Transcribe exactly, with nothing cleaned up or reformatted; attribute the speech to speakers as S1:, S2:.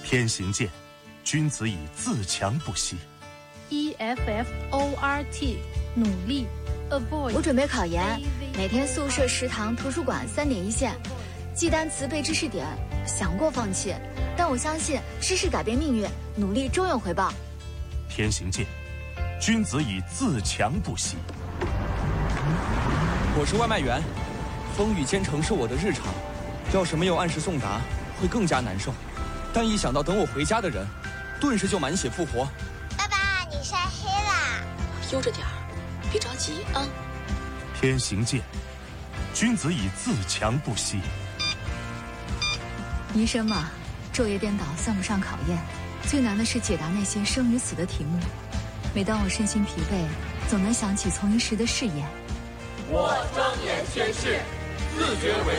S1: 天行健，君子以自强不息。
S2: E F F O R T 努力 avoid。
S3: 我准备考研，每天宿舍、食堂、图书馆三点一线，记单词、背知识点，想过放弃，但我相信知识改变命运，努力终有回报。
S1: 天行健，君子以自强不息。
S4: 我是外卖员，风雨兼程是我的日常，要是没有按时送达，会更加难受。但一想到等我回家的人，顿时就满血复活。
S5: 爸爸，你晒黑啦！
S6: 悠着点儿，别着急啊。
S1: 天行健，君子以自强不息。
S3: 医生嘛，昼夜颠倒算不上考验，最难的是解答那些生与死的题目。每当我身心疲惫，总能想起从医时的誓言。
S7: 我张眼前世，自觉为